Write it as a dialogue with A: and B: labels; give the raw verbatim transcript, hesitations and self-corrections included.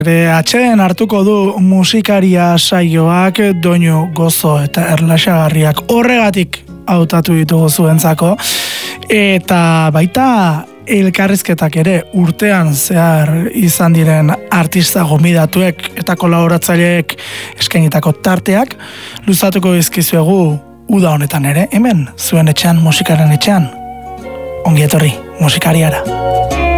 A: Atxeden hartuko du musikaria saioak doinu gozo eta erlaxagarriak horregatik hautatu ditugu zuentzako eta baita elkarrizketak ere urtean zehar izan diren artista gomidatuek eta kolaboratzaileek eskainitako tarteak luzatuko dizkizuegu uda honetan ere hemen zuen etxean musikaren etxean ongi etorri musikariara.